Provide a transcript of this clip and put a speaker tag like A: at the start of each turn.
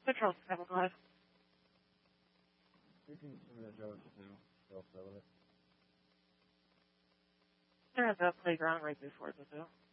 A: Patrol 7, go ahead.
B: You can send that Joe to Bill 7.
A: They're at the playground right before the zoo.